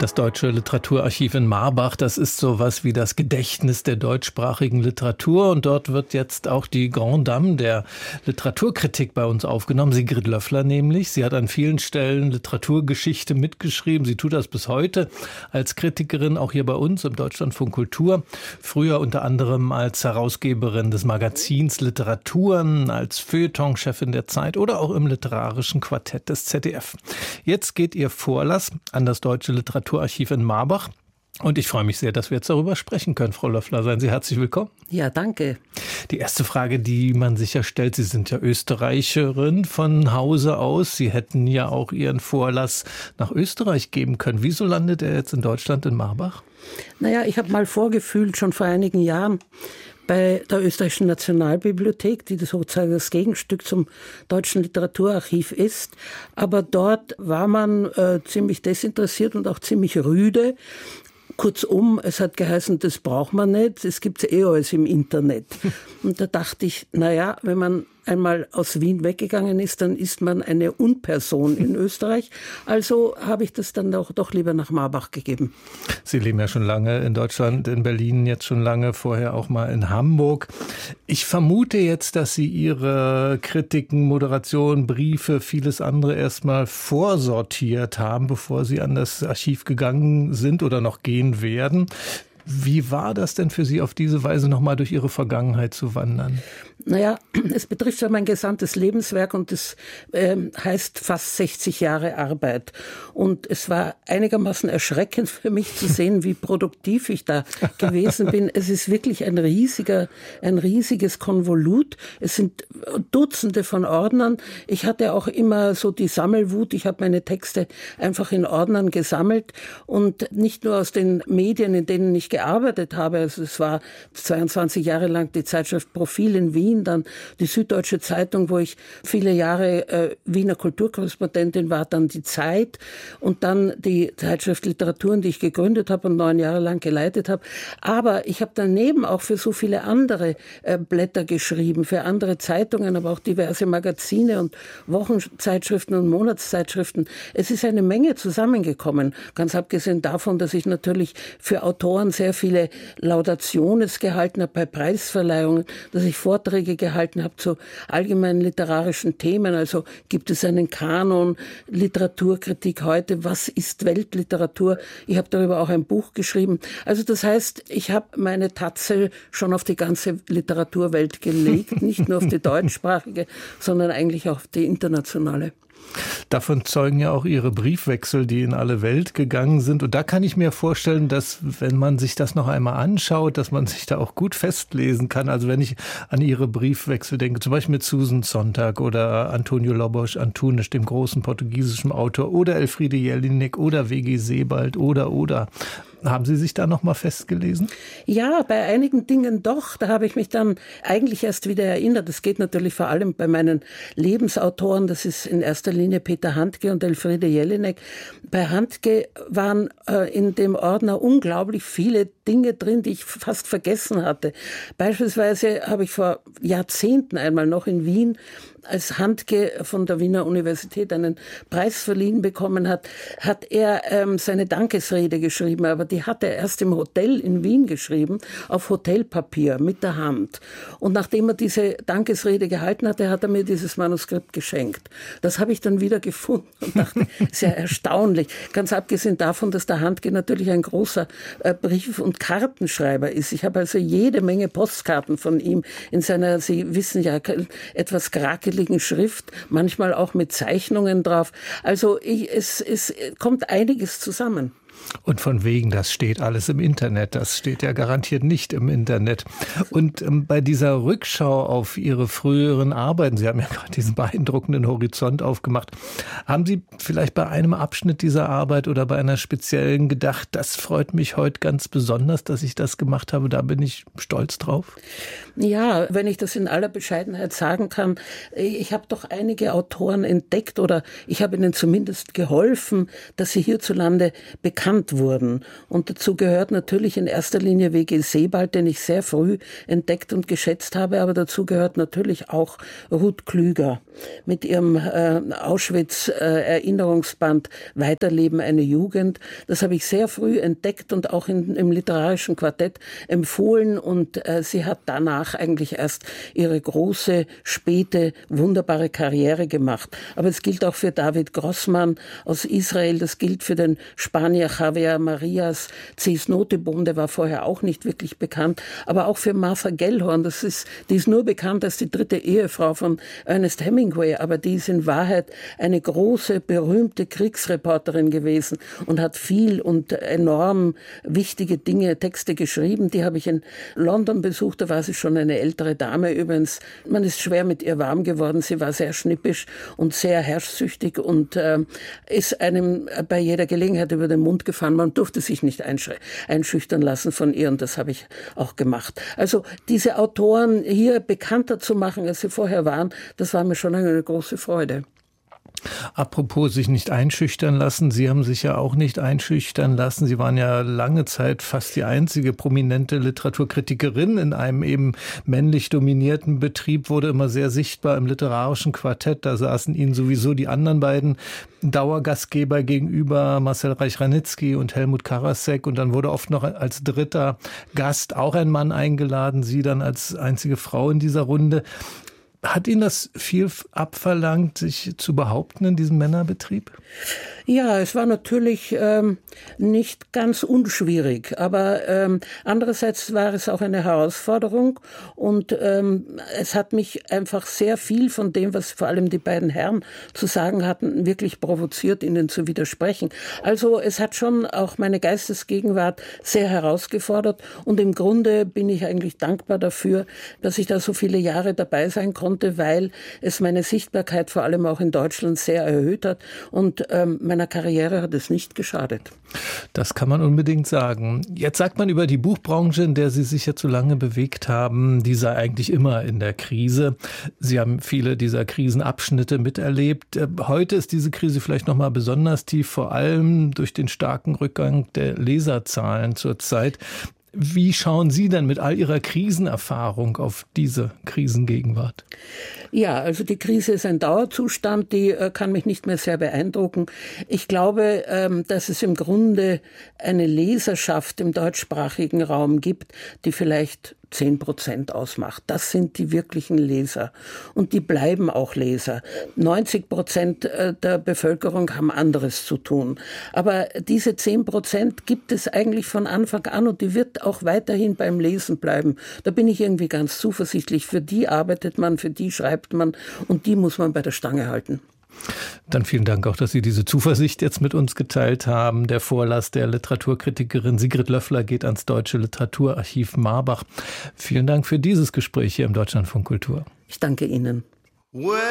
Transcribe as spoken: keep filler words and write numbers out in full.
Das Deutsche Literaturarchiv in Marbach, das ist sowas wie das Gedächtnis der deutschsprachigen Literatur. Und dort wird jetzt auch die Grande Dame der Literaturkritik bei uns aufgenommen, Sigrid Löffler nämlich. Sie hat an vielen Stellen Literaturgeschichte mitgeschrieben. Sie tut das bis heute als Kritikerin, auch hier bei uns im Deutschlandfunk Kultur. Früher unter anderem als Herausgeberin des Magazins Literaturen, als Feuilleton-Chefin der Zeit oder auch im literarischen Quartett des Z D F. Jetzt geht ihr Vorlass an das Deutsche Literaturarchiv in Marbach. Und ich freue mich sehr, dass wir jetzt darüber sprechen können. Frau Löffler, seien Sie herzlich willkommen. Ja, danke. Die erste Frage, die man sicher stellt, Sie sind ja Österreicherin von Hause aus. Sie hätten ja auch Ihren Vorlass nach Österreich geben können. Wieso landet er jetzt in Deutschland, in Marbach? Naja, ich habe mal vorgefühlt, schon vor einigen Jahren, bei der Österreichischen Nationalbibliothek, die sozusagen das Gegenstück zum Deutschen Literaturarchiv ist. Aber dort war man äh, ziemlich desinteressiert und auch ziemlich rüde. Kurzum, es hat geheißen, das braucht man nicht, es gibt eh alles im Internet. Und da dachte ich, naja, wenn man einmal aus Wien weggegangen ist, dann ist man eine Unperson in Österreich. Also habe ich das dann auch doch lieber nach Marbach gegeben. Sie leben ja schon lange in Deutschland, in Berlin, jetzt schon lange, vorher auch mal in Hamburg. Ich vermute jetzt, dass Sie Ihre Kritiken, Moderation, Briefe, vieles andere erstmal vorsortiert haben, bevor Sie an das Archiv gegangen sind oder noch gehen werden. Wie war das denn für Sie, auf diese Weise nochmal durch Ihre Vergangenheit zu wandern? Naja, es betrifft ja mein gesamtes Lebenswerk und es äh, heißt fast sechzig Jahre Arbeit. Und es war einigermaßen erschreckend für mich zu sehen, wie produktiv ich da gewesen bin. Es ist wirklich ein riesiger, ein riesiges Konvolut. Es sind Dutzende von Ordnern. Ich hatte auch immer so die Sammelwut. Ich habe meine Texte einfach in Ordnern gesammelt und nicht nur aus den Medien, in denen ich gearbeitet habe. Also es war zweiundzwanzig Jahre lang die Zeitschrift Profil in Wien, dann die Süddeutsche Zeitung, wo ich viele Jahre äh, Wiener Kulturkorrespondentin war, dann die Zeit und dann die Zeitschrift Literaturen, die ich gegründet habe und neun Jahre lang geleitet habe. Aber ich habe daneben auch für so viele andere äh, Blätter geschrieben, für andere Zeitungen, aber auch diverse Magazine und Wochenzeitschriften und Monatszeitschriften. Es ist eine Menge zusammengekommen, ganz abgesehen davon, dass ich natürlich für Autoren sehr viele Laudationes gehalten habe bei Preisverleihungen, dass ich Vorträge gehalten habe zu allgemeinen literarischen Themen. Also gibt es einen Kanon, Literaturkritik heute, was ist Weltliteratur? Ich habe darüber auch ein Buch geschrieben. Also das heißt, ich habe meine Tatze schon auf die ganze Literaturwelt gelegt, nicht nur auf die deutschsprachige, sondern eigentlich auch auf die internationale. Davon zeugen ja auch Ihre Briefwechsel, die in alle Welt gegangen sind. Und da kann ich mir vorstellen, dass, wenn man sich das noch einmal anschaut, dass man sich da auch gut festlesen kann. Also wenn ich an Ihre Briefwechsel denke, zum Beispiel mit Susan Sontag oder Antonio Lobos Antunes, dem großen portugiesischen Autor, oder Elfriede Jelinek oder W G Sebald oder, oder. Haben Sie sich da noch mal festgelesen? Ja, bei einigen Dingen doch. Da habe ich mich dann eigentlich erst wieder erinnert. Das geht natürlich vor allem bei meinen Lebensautoren. Das ist in erster Linie Peter Handke und Elfriede Jelinek. Bei Handke waren äh, in dem Ordner unglaublich viele Dinge drin, die ich fast vergessen hatte. Beispielsweise habe ich vor Jahrzehnten einmal noch in Wien, als Handke von der Wiener Universität einen Preis verliehen bekommen hat, hat er ähm, seine Dankesrede geschrieben, aber die hat er erst im Hotel in Wien geschrieben, auf Hotelpapier mit der Hand. Und nachdem er diese Dankesrede gehalten hatte, hat er mir dieses Manuskript geschenkt. Das habe ich dann wieder gefunden und dachte, sehr erstaunlich. Ganz abgesehen davon, dass der Handke natürlich ein großer äh, Brief- und Kartenschreiber ist. Ich habe also jede Menge Postkarten von ihm in seiner, Sie wissen ja, etwas krakeligen Schrift, manchmal auch mit Zeichnungen drauf. Also ich, es, es kommt einiges zusammen. Und von wegen, das steht alles im Internet. Das steht ja garantiert nicht im Internet. Und ähm, bei dieser Rückschau auf Ihre früheren Arbeiten, Sie haben ja gerade diesen beeindruckenden Horizont aufgemacht, haben Sie vielleicht bei einem Abschnitt dieser Arbeit oder bei einer speziellen gedacht, das freut mich heute ganz besonders, dass ich das gemacht habe, da bin ich stolz drauf? Ja, wenn ich das in aller Bescheidenheit sagen kann, ich habe doch einige Autoren entdeckt oder ich habe ihnen zumindest geholfen, dass sie hierzulande bekannt bekannt wurden. Und dazu gehört natürlich in erster Linie W G Sebald, den ich sehr früh entdeckt und geschätzt habe, aber dazu gehört natürlich auch Ruth Klüger mit ihrem äh, Auschwitz-Erinnerungsband äh, Weiterleben eine Jugend. Das habe ich sehr früh entdeckt und auch in, im literarischen Quartett empfohlen, und äh, sie hat danach eigentlich erst ihre große, späte, wunderbare Karriere gemacht. Aber es gilt auch für David Grossmann aus Israel, das gilt für den Spanier Javier Marias, Cies Noteboom, der war vorher auch nicht wirklich bekannt, aber auch für Martha Gellhorn, das ist, die ist nur bekannt als die dritte Ehefrau von Ernest Hemingway, aber die ist in Wahrheit eine große, berühmte Kriegsreporterin gewesen und hat viel und enorm wichtige Dinge, Texte geschrieben. Die habe ich in London besucht, da war sie schon eine ältere Dame übrigens. Man ist schwer mit ihr warm geworden, sie war sehr schnippisch und sehr herrschsüchtig und äh, ist einem bei jeder Gelegenheit über den Mund gefahren. Man durfte sich nicht einschüchtern lassen von ihr, und das habe ich auch gemacht. Also diese Autoren hier bekannter zu machen, als sie vorher waren, das war mir schon eine große Freude. Apropos sich nicht einschüchtern lassen, Sie haben sich ja auch nicht einschüchtern lassen. Sie waren ja lange Zeit fast die einzige prominente Literaturkritikerin in einem eben männlich dominierten Betrieb, wurde immer sehr sichtbar im literarischen Quartett. Da saßen Ihnen sowieso die anderen beiden Dauergastgeber gegenüber, Marcel Reich-Ranitzky und Helmut Karasek, und dann wurde oft noch als dritter Gast auch ein Mann eingeladen, Sie dann als einzige Frau in dieser Runde. Hat Ihnen das viel abverlangt, sich zu behaupten in diesem Männerbetrieb? Ja, es war natürlich ähm, nicht ganz unschwierig, aber ähm, andererseits war es auch eine Herausforderung, und ähm, es hat mich einfach sehr viel von dem, was vor allem die beiden Herren zu sagen hatten, wirklich provoziert, ihnen zu widersprechen. Also es hat schon auch meine Geistesgegenwart sehr herausgefordert, und im Grunde bin ich eigentlich dankbar dafür, dass ich da so viele Jahre dabei sein konnte, weil es meine Sichtbarkeit vor allem auch in Deutschland sehr erhöht hat, und ähm, meiner Karriere hat es nicht geschadet. Das kann man unbedingt sagen. Jetzt sagt man über die Buchbranche, in der Sie sich jetzt so lange bewegt haben, die sei eigentlich immer in der Krise. Sie haben viele dieser Krisenabschnitte miterlebt. Heute ist diese Krise vielleicht noch mal besonders tief, vor allem durch den starken Rückgang der Leserzahlen zurzeit. Wie schauen Sie denn mit all Ihrer Krisenerfahrung auf diese Krisengegenwart? Ja, also die Krise ist ein Dauerzustand, die äh, kann mich nicht mehr sehr beeindrucken. Ich glaube, ähm, dass es im Grunde eine Leserschaft im deutschsprachigen Raum gibt, die vielleicht zehn Prozent ausmacht. Das sind die wirklichen Leser. Und die bleiben auch Leser. neunzig Prozent der Bevölkerung haben anderes zu tun. Aber diese zehn Prozent gibt es eigentlich von Anfang an, und die wird auch weiterhin beim Lesen bleiben. Da bin ich irgendwie ganz zuversichtlich. Für die arbeitet man, für die schreibt man, und die muss man bei der Stange halten. Dann vielen Dank auch, dass Sie diese Zuversicht jetzt mit uns geteilt haben. Der Vorlass der Literaturkritikerin Sigrid Löffler geht ans Deutsche Literaturarchiv Marbach. Vielen Dank für dieses Gespräch hier im Deutschlandfunk Kultur. Ich danke Ihnen.